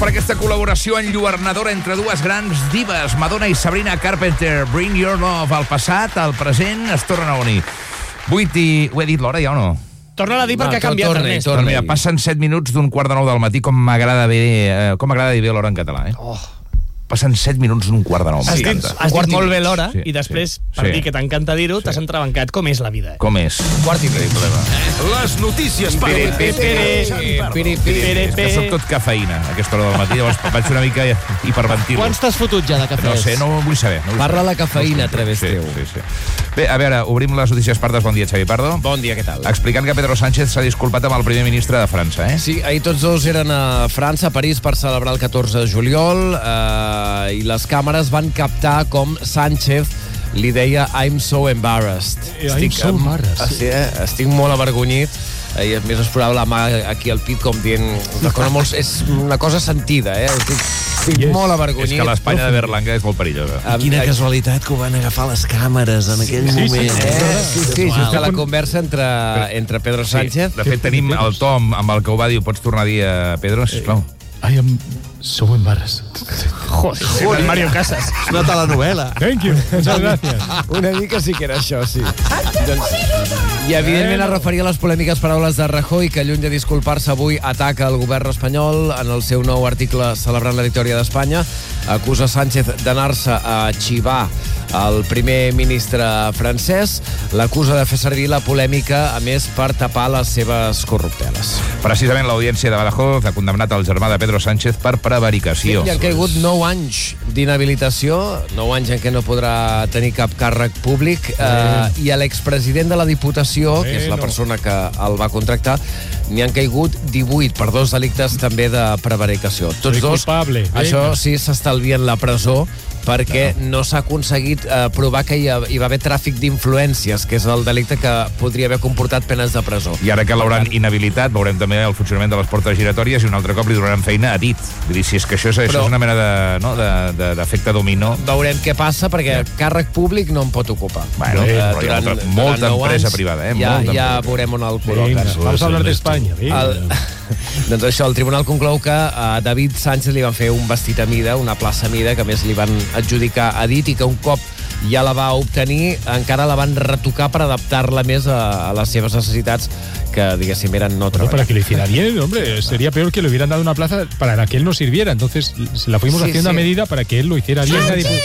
per aquesta col·laboració enlluernadora entre dues grans divas, Madonna i Sabrina Carpenter. Bring Your Love. Al passat, al present, es tornen a unir. 8 i... Ho he dit l'hora ja o no? Torna a dir perquè ha canviat Ernest. Doncs mira, passen 7 minuts d'un 8:45 del matí, com m'agrada dir bé l'hora en català, eh? Passen 7 minuts d'un 8:45. Has dit molt bé l'hora i després, per dir que t'encanta dir-ho, t'has entrebancat com és la vida. Com és? Quart i mig. Les notícies per... Que soc tot cafeïna a aquesta hora del matí, llavors vaig una mica hiperventil. Quants t'has fotut ja de cafès? No sé, no ho vull saber. Parla la cafeïna a través teu. Bé, a veure, obrim les notícies partes. Bon dia, Xavi Pardo. Bon dia, què tal? Explicant que Pedro Sánchez s'ha disculpat amb el primer ministre de França, eh? Sí, ahir tots dos eren a França, a París, per celebrar el 14 de juliol, i les càmeres van captar com Sánchez li deia I'm so embarrassed. Estic molt avergonyit. I a més es posava la mà aquí al pit com dient... És una cosa sentida, eh? Estic molt avergonyit. És que l'Espanya de Berlanga és molt perillosa. Quina casualitat que ho van agafar les càmeres en aquell moment. Sí, just a la conversa entre Pedro Sánchez. De fet, tenim el Tom amb el que ho va dir. Ho pots tornar a dir, Pedro, sisplau? I am so embarrassed. Joder, Mario Casas. És una telenovela. Thank you. Muchas gracias. Una mica sí que era això, sí. I evidentment es referia a les polèmiques paraules de Rajoy, que lluny de disculpar-se avui ataca el govern espanyol en el seu nou article celebrant la victòria d'Espanya. Acusa Sánchez d'anar-se a xivar el primer ministre francès. L'acusa de fer servir la polèmica, a més, per tapar les seves corrupteles. Precisament l'Audiència de Badajoz ha condemnat el germà de Pedro Sánchez per prevaricació. Sí, hi han caigut 9 anys d'inhabilitació, 9 anys en què no podrà tenir cap càrrec públic, i a l'expresident de la Diputació, que és la persona que el va contractar, n'hi han caigut 18 per 2 delictes també de prevaricació. Tots dos, això sí, s'estalvien la presó, perquè no s'ha aconseguit provar que hi va haver tràfic d'influències, que és el delicte que podria haver comportat penes de presó. I ara que l'hauran inhabilitat, veurem també el funcionament de les portes giratòries i un altre cop li donaran feina a dit. Vull dir, si és que això és una mena d'efecte dominó. Veurem què passa, perquè càrrec públic no en pot ocupar. Bueno, però hi ha molta empresa privada, eh? Ja veurem on el col·loquen. Vamos a hablar d'Espanya. Doncs això, el tribunal conclou que a David Sánchez li van fer un vestit a mida, una plaça a mida, que a més li van adjudicar a dit, i que un cop ja la va obtenir, encara la van retocar per adaptar-la més a les seves necessitats, que, diguéssim, eren no treballar. Para que lo hiciera bien, hombre, sería peor que le hubieran dado una plaza para la que él no sirviera. Entonces, la fuimos haciendo a medida para que él lo hiciera bien.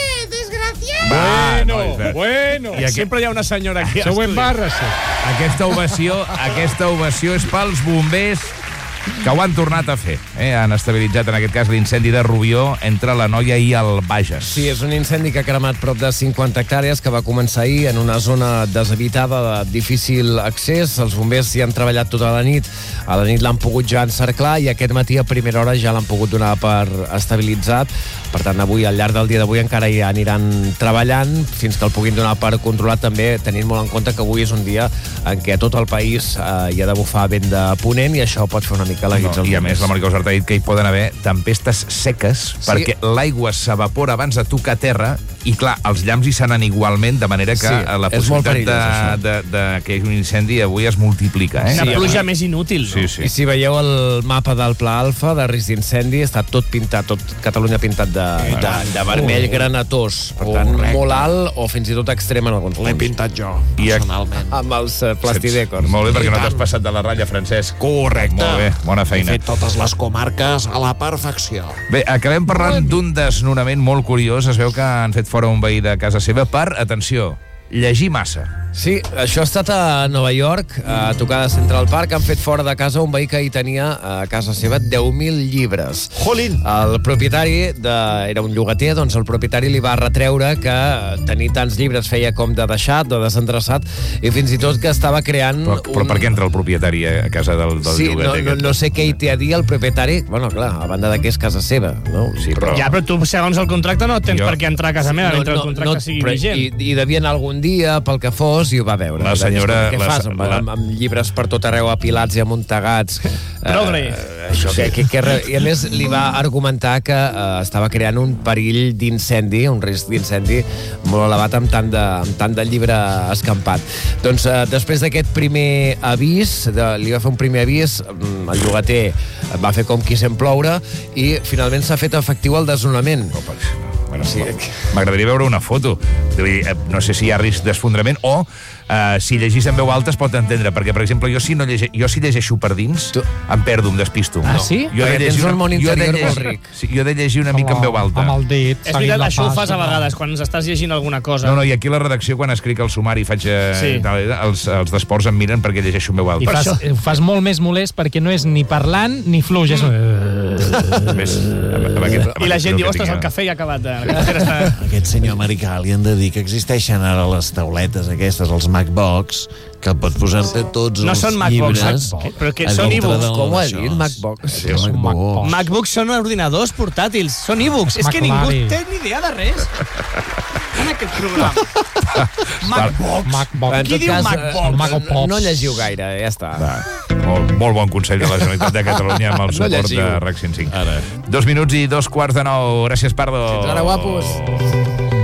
Bueno. I sempre hi ha una senyora aquí. Sou embarres. Aquesta ovació és pels bombers que ho han tornat a fer. Han estabilitzat, en aquest cas, l'incendi de Rubió entre la Noia i el Bages. Sí, és un incendi que ha cremat prop de 50 hectàrees, que va començar ahir en una zona deshabitada de difícil accés. Els bombers hi han treballat tota la nit. A la nit l'han pogut ja encerclar i aquest matí a primera hora ja l'han pogut donar per estabilitzat. Per tant, avui, al llarg del dia d'avui, encara hi aniran treballant fins que el puguin donar per controlat, també tenint molt en compte que avui és un dia en què a tot el país hi ha de bufar vent de ponent i això pot fer una mica I a més la Mònica Usart ha dit que hi poden haver tempestes seques, perquè l'aigua s'evapora abans de tocar terra i clar, els llamps hi s'anen igualment, de manera que la possibilitat que hi hagi un incendi avui es multiplica. Una pluja més inútil. I si veieu el mapa del Pla Alfa de risc d'incendi, està tot pintat, tot Catalunya pintat de vermell granatós, per tant molt alt o fins i tot extrem en alguns punts. L'he pintat jo, personalment. Amb els plastidecors. Molt bé, perquè no t'has passat de la ratlla, Francesc. Correcte. Molt bé, bona feina. He fet totes les comarques a la perfecció. Bé, acabem parlant d'un desnonament molt curiós. Es veu que han fet fora un veí de casa seva per, atenció, llegir massa. Sí, això ha estat a Nova York, a tocar de Central Park. Han fet fora de casa un veí que hi tenia a casa seva 10.000 llibres. Jolín! El propietari, era un llogater, doncs el propietari li va retreure que tenir tants llibres feia com de deixat, de desendreçat, i fins i tot que estava creant... Però per què entra el propietari a casa del llogater? Sí, no sé què hi té a dir el propietari. Bueno, clar, a banda de que és casa seva, no? Sí, però... Ja, però tu, segons el contracte, no tens per què entrar a casa meva mentre el contracte sigui vigent. I devia anar algun dia, pel que fos, dos i ho va veure. La senyora... Què fas amb llibres per tot arreu apilats i amuntegats? Progre. I a més li va argumentar que estava creant un perill d'incendi, un risc d'incendi molt elevat amb tant de llibre escampat. Doncs després d'aquest primer avís, li va fer un primer avís, el llogater va fer com qui sent ploure i finalment s'ha fet efectiu el desnonament. M'agradaria veure una foto. No sé si hi ha risc d'esfondrament o si llegís en veu alta es pot entendre, perquè, per exemple, jo si llegeixo per dins, em perdo, em despisto. Ah, sí? Tens un món interior molt ric. Jo he de llegir una mica en veu alta. Amb el dit. És veritat, això ho fas a vegades, quan estàs llegint alguna cosa. No, i aquí a la redacció, quan escric el sumari, faig els d'esports em miren perquè llegeixo en veu alta. I ho fas molt més molest perquè no és ni parlant ni fluix. És... I la gent diu, ostres, el cafè ja ha acabat. Aquest senyor americà li han de dir que existeixen ara les tauletes aquestes, els MacBooks, que pots posar-te tots els llibres... No són MacBooks, però que són e-books. Com ho ha dit, MacBooks? MacBooks són ordinadors portàtils, són e-books. És que ningú té ni idea de res en aquest programa. MacBooks. Qui diu MacBooks? No llegiu gaire, ja està. Molt bon consell de la Generalitat de Catalunya amb el suport de RAC 105. 2 minuts i 2 quarts de 9. Gràcies, Pardo. Fins ara, guapos.